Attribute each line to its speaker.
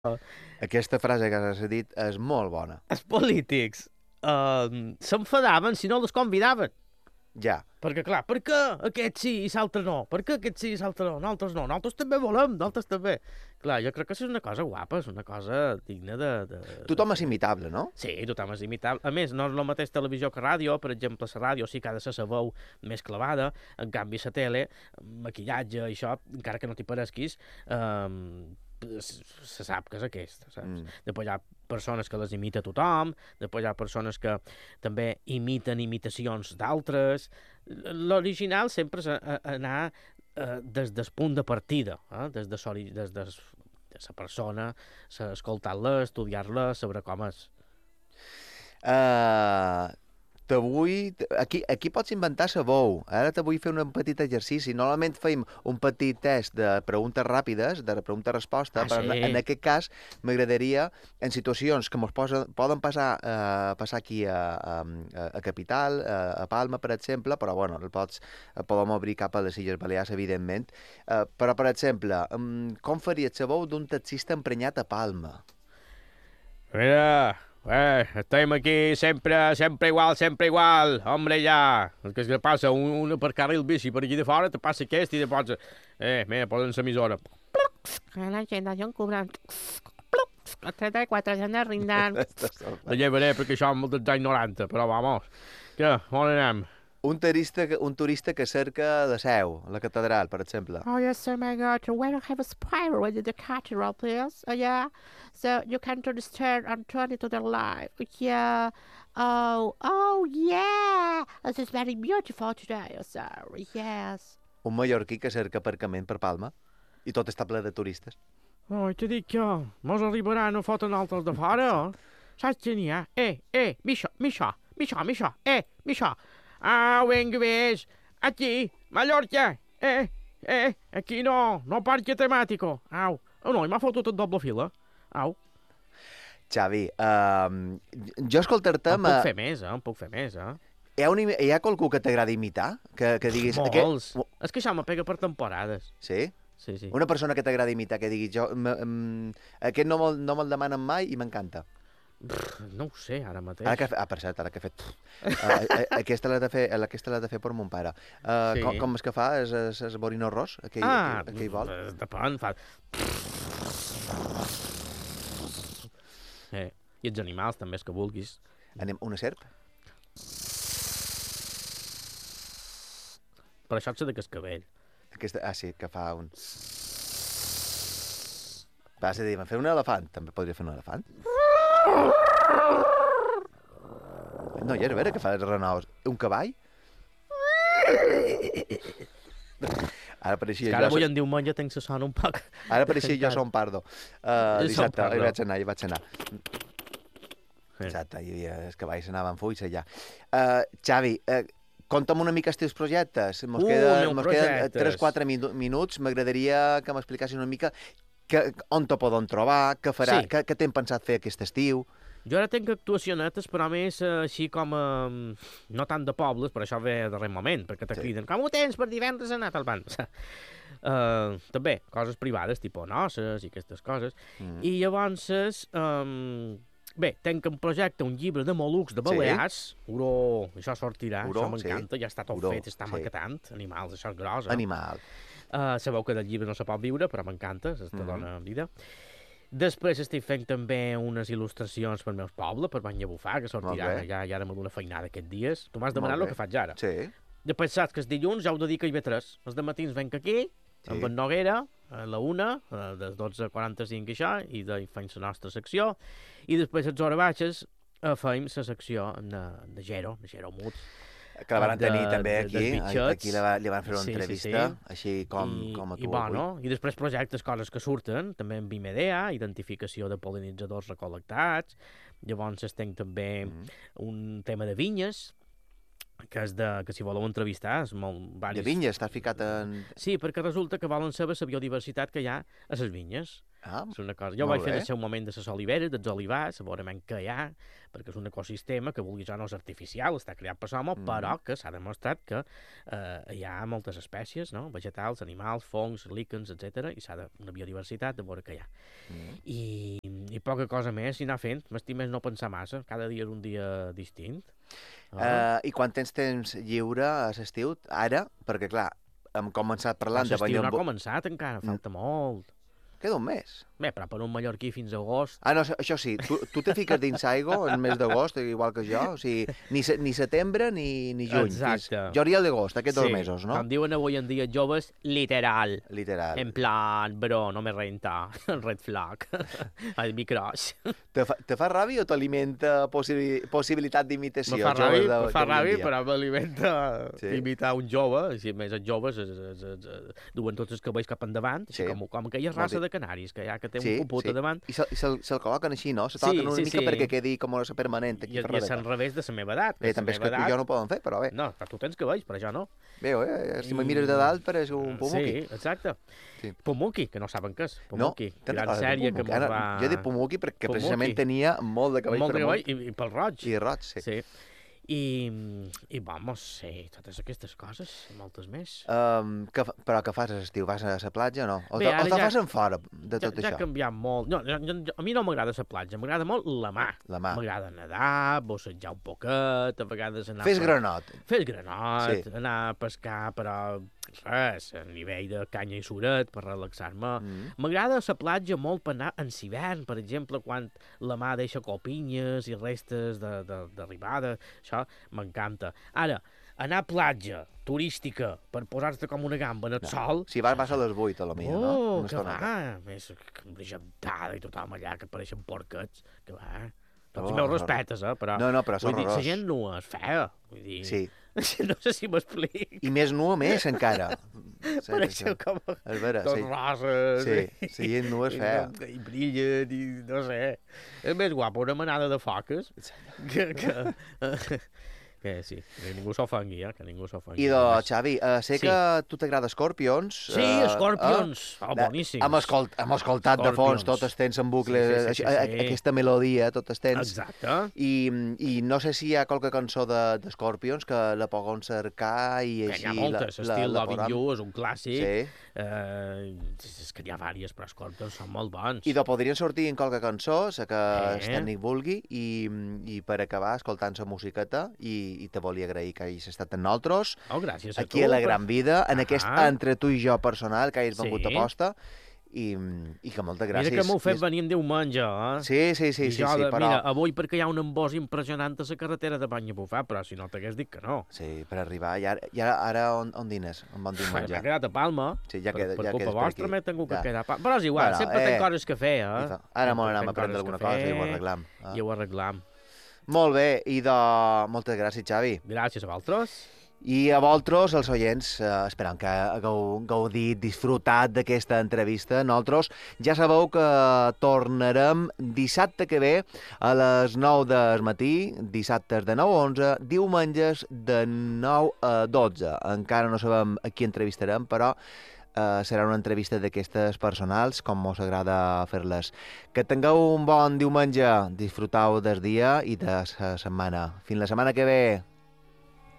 Speaker 1: Aquesta frase que has dit és molt bona.
Speaker 2: Els polítics s'enfadaven si no les convidaven.
Speaker 1: Ja.
Speaker 2: Perquè, clar, per què aquest sí i l'altre no? Per què aquest sí i l'altre no? Nosaltres no. Nosaltres també volem, nosaltres també. Clar, jo crec que això és una cosa guapa, és una cosa digna de
Speaker 1: Tothom és imitable, no?
Speaker 2: Sí, tothom és imitable. A més, no és el mateix televisió que ràdio. Per exemple, la ràdio sí que ha de ser la veu més clavada. En canvi, la tele, maquillatge i això, encara que no t'hi paresquis, se sap que és aquesta, saps? Després hi ha persones que les imita tothom, després hi ha persones que també imiten imitacions d'altres. L'original sempre és anar des del punt de partida, des de la persona, escoltar-la, estudiar-la, saber com és.
Speaker 1: Aquí pots inventar la veu. Ara te vull fer un petit exercici. Normalment fem un petit test de preguntes ràpides, de pregunta-resposta, però
Speaker 2: sí.
Speaker 1: en aquest cas m'agradaria, en situacions que ens poden passar aquí a Capital, a Palma, per exemple, però bueno, podem obrir cap a les Illes Balears, evidentment, però, per exemple, com faries la veu d'un taxista emprenyat a Palma?
Speaker 2: Mira, estem aquí sempre igual, hombre, ya. El que passa, un per carril bici per aquí de fora, te passa aquest i te pots... mira, posen l'emissora.
Speaker 3: La gent d'allò cobrant... 34 gent rindant.
Speaker 2: La llevaré perquè això és dels anys 90, però vamos. Què, on anem?
Speaker 1: Un turista que cerca la Seu, la catedral, per exemple.
Speaker 3: Oh, yes, oh my God. Where I have a spiral with the cathedral, please. Oh, yeah. So you can turn the stair and turn it to the light. Yeah. Oh, yeah. This is very beautiful today, oh, sir. Yes.
Speaker 1: Un mallorquí que cerca aparcament per Palma i tot està ple de turistes.
Speaker 2: Oh, t'he dit que mos arribaran a fotre altres de fora, Saps què n'hi ha? Misha. Ah, venga, ves. Aquí, Mallorca. Aquí no parque temático. Au. Oh, no, m'ha fotut en doble fila. Au.
Speaker 1: Xavi, jo escoltar-te...
Speaker 2: En puc fer més,
Speaker 1: Hi ha qualcú que t'agrada imitar? Que diguis...
Speaker 2: Molts. És que això me pega per temporades.
Speaker 1: Sí?
Speaker 2: Sí.
Speaker 1: Una persona que t'agrada imitar, que diguis... Aquest no me'l demanen mai i m'encanta.
Speaker 2: No ho sé, ara mateix.
Speaker 1: Per cert, ara que he fet... aquesta l'he de fer per mon pare.
Speaker 2: Sí.
Speaker 1: Com és que fa? És Borino Ros? Aquell vol?
Speaker 2: Depèn, fa... I els animals, també, és que vulguis.
Speaker 1: Una serp?
Speaker 2: Per això et sé de cascabell.
Speaker 1: Sí, que fa un... Vas a dir, fer un elefant. També podria fer un elefant? No, ja és vera que fa els renaus. Un cavall? Ara pareixia
Speaker 2: jo... Ara avui en diumenge tenc la son un poc...
Speaker 1: Ara pareixia jo Son Pardo. Dissabte, hi vaig anar. Exacte, hi havia els cavalls anaven fulls allà. Xavi, conta'm una mica els teus projectes. Mos queden 3-4 minuts. M'agradaria que m'explicassis una mica on te poden trobar, què farà, què t'hem pensat fer aquest estiu.
Speaker 2: Jo ara tinc actuacionetes, però més així com... no tant de pobles, per això ve de darrer moment, perquè te criden, com ho tens per divendres anar al banc? També, coses privades, tipus noces i aquestes coses. I llavors, bé, tinc un projecte, un llibre de mol·lucs de Balears, això sortirà, això m'encanta, ja està tot fet, està maquetant, animals, això és gros.
Speaker 1: Animal.
Speaker 2: Sabeu que del llibre no se pot viure, però m'encanta, te dona vida. Després estic fent també unes il·lustracions per meus pobles, per Bany a Bufar, que sortiran ja ara amb una feinada aquests dies. Tu m'has demanat el que faig ara.
Speaker 1: Sí.
Speaker 2: Després saps que els dilluns ja ho dedico a IB3. Els dematins venc aquí, amb en Noguera, a la 1, des 12:45 això, i fem la nostra secció. I després a les hores baixes fem la secció de Gero Mut.
Speaker 1: Que la van tenir també aquí li van fer una entrevista, així com a tu avui.
Speaker 2: I després projectes, coses que surten, també en Vimedea, identificació de pol·linitzadors recol·lectats, llavors tenc també un tema de vinyes, que si voleu entrevistar és molt...
Speaker 1: De vinyes, estàs ficat en...
Speaker 2: Sí, perquè resulta que volen saber la biodiversitat que hi ha a les vinyes.
Speaker 1: Ah,
Speaker 2: És una cosa. Jo
Speaker 1: molt
Speaker 2: vaig fer en
Speaker 1: bé.
Speaker 2: el seu moment de les oliveres, dels olivars, a veure què hi ha, perquè és un ecosistema que, vulgui jo, no és artificial, està creat per l'home, però que s'ha demostrat que hi ha moltes espècies, no? Vegetals, animals, fongs, líquens, etc. I s'ha de una biodiversitat de veure què hi ha. I poca cosa més, i anar fent. M'estim més no pensar massa. Cada dia és un dia distint.
Speaker 1: I quan tens temps lliure a l'estiu? Ara, perquè clar, hem començat parlant de
Speaker 2: L'estiu no ha
Speaker 1: venir...
Speaker 2: començat encara, falta molt.
Speaker 1: Queda un mes.
Speaker 2: Bé, però per un mallorquí fins a agost...
Speaker 1: Ah, no, això sí, tu te fiques dins aigua en el mes d'agost, igual que jo, o sigui, ni setembre ni juny.
Speaker 2: Exacte.
Speaker 1: Juliol i agost, aquests 2 mesos, no?
Speaker 2: Com diuen avui en dia joves, literal.
Speaker 1: Literal.
Speaker 2: En plan, bro, no me renta. Red flag. El microix.
Speaker 1: Te fa ràbia o t'alimenta possibilitat d'imitació?
Speaker 2: Me fa ràbia, però m'alimenta
Speaker 1: Sí.
Speaker 2: imitar un jove, si a més els joves duen tots els cabells cap endavant, així
Speaker 1: Sí.
Speaker 2: com aquella raça de canaris, que hi ha que té
Speaker 1: Sí,
Speaker 2: un puput
Speaker 1: sí.
Speaker 2: a davant.
Speaker 1: I se'l col·loquen així, no? Se toquen una mica perquè quedi com una permanent aquí
Speaker 2: I
Speaker 1: per
Speaker 2: és al revés de la meva edat.
Speaker 1: Bé, també és que tu i jo no ho poden fer, però bé.
Speaker 2: No, però tu tens cabells, però jo no.
Speaker 1: Veu, si me mires de dalt pareix un pumuqui.
Speaker 2: Sí, exacte.
Speaker 1: Sí.
Speaker 2: Pumuqui, que no saben què és.
Speaker 1: No,
Speaker 2: Pumuqui,
Speaker 1: te'n
Speaker 2: gran
Speaker 1: recordes de
Speaker 2: sèrie que
Speaker 1: Pumuqui?
Speaker 2: mos
Speaker 1: Ara,
Speaker 2: va...
Speaker 1: jo he dit Pumuqui perquè
Speaker 2: Pumuqui.
Speaker 1: precisament tenia molt de cabell
Speaker 2: Molt de
Speaker 1: per
Speaker 2: cavall
Speaker 1: amunt.
Speaker 2: i pel roig.
Speaker 1: I roig, sí.
Speaker 2: Sí. I vamos, sí, totes aquestes coses, moltes més.
Speaker 1: Però què fas a l'estiu? Vas a la platja o no? O
Speaker 2: Bé,
Speaker 1: te
Speaker 2: ara ja-
Speaker 1: fas en fora de tot
Speaker 2: Ja ha
Speaker 1: això?
Speaker 2: canviat molt. No, a mi no m'agrada la platja, m'agrada molt la mà.
Speaker 1: La mà.
Speaker 2: M'agrada nedar, bossejar un poquet, a vegades anar...
Speaker 1: Fes granot.
Speaker 2: Fes granot,
Speaker 1: Sí.
Speaker 2: anar a pescar, però res, a nivell de canya i suret, per relaxar-me. M'agrada la platja molt per anar en hivern, per exemple, quan la mà deixa copinyes i restes d'arribada. Això m'encanta. Ara, anar a platja turística per posar-te com una gamba en el sol...
Speaker 1: Si vas a les 8, a lo millor, no?
Speaker 2: Oh,
Speaker 1: Una
Speaker 2: que
Speaker 1: estoneta.
Speaker 2: va! Més embrigentada i tothom allà, que pareixen porquets. Que va! Tots
Speaker 1: Oh,
Speaker 2: meus
Speaker 1: horror.
Speaker 2: respetes, però...
Speaker 1: No, no, però és
Speaker 2: vull dir, la
Speaker 1: horrorós.
Speaker 2: gent nua és fea. Vull dir...
Speaker 1: Sí.
Speaker 2: No sé si m'explic.
Speaker 1: I més nua més, encara.
Speaker 2: Pareixen com...
Speaker 1: És vera,
Speaker 2: Tots
Speaker 1: sí.
Speaker 2: roses.
Speaker 1: Sí, la gent nua és fea.
Speaker 2: I brillen, i no sé. És més guapa una manada de foques que sí, que ningú s'ofengui, que ningú s'ofengui.
Speaker 1: I Xavi, sé
Speaker 2: Sí.
Speaker 1: que a tu t'agrada Scorpions.
Speaker 2: Sí, Scorpions! Boníssims.
Speaker 1: Hem escoltat de fons,
Speaker 2: Scorpions.
Speaker 1: totes tens en bucle,
Speaker 2: Sí.
Speaker 1: aquesta melodia, totes tens.
Speaker 2: Exacte.
Speaker 1: I no sé si hi ha qualque cançó de Scorpions que la poden cercar i
Speaker 2: Que
Speaker 1: així...
Speaker 2: n'hi ha moltes. Estil Loving
Speaker 1: podem-
Speaker 2: You és un clàssic.
Speaker 1: Sí.
Speaker 2: És que n'hi ha vàries, però Scorpions són molt bons.
Speaker 1: I podrien sortir en qualque cançó, la que el
Speaker 2: Eh.
Speaker 1: tècnic vulgui, i per acabar escoltant la musiqueta, i te volia agrair que hagis estat amb nosaltres,
Speaker 2: Oh, gràcies a
Speaker 1: aquí
Speaker 2: tu.
Speaker 1: a la Gran Vida, en aquest
Speaker 2: Ah.
Speaker 1: entre tu i jo personal, que hagis
Speaker 2: Sí.
Speaker 1: vengut a posta, i que moltes gràcies.
Speaker 2: Mira que m'ho fet venir en diumenge, eh?
Speaker 1: Sí,
Speaker 2: I jo,
Speaker 1: però...
Speaker 2: Mira, avui perquè hi ha un embòs impressionant a la carretera de Banyabufar, però si no t'hagués dit que no.
Speaker 1: Sí, per arribar. I ara on dines? On van dir
Speaker 2: M'he
Speaker 1: menjar?
Speaker 2: quedat a Palma.
Speaker 1: Sí, ja
Speaker 2: per
Speaker 1: queda- ja
Speaker 2: culpa
Speaker 1: quedes per
Speaker 2: vostra
Speaker 1: aquí.
Speaker 2: m'he tingut que
Speaker 1: Ja.
Speaker 2: quedar a Palma. Però és igual,
Speaker 1: Bueno,
Speaker 2: sempre tenc coses que fer,
Speaker 1: Ara
Speaker 2: Sempre
Speaker 1: m'ho anem a
Speaker 2: tenc
Speaker 1: prendre
Speaker 2: coses
Speaker 1: alguna
Speaker 2: que
Speaker 1: cosa i ho
Speaker 2: fer,
Speaker 1: arreglam.
Speaker 2: I ho arreglam.
Speaker 1: Molt bé, moltes gràcies, Xavi.
Speaker 2: Gràcies a vosaltres.
Speaker 1: I a vosaltres, els oients, esperam que hagueu gaudit, disfrutat d'aquesta entrevista. Nosaltres ja sabeu que tornarem dissabte que ve a les 9 del matí, dissabtes de 9 a 11, diumenges de 9 a 12. Encara no sabem a qui entrevistarem, però serà una entrevista d'aquestes personals, com mos agrada fer-les. Que tingueu un bon diumenge, disfrutau del dia i de la setmana. Fins la setmana que ve.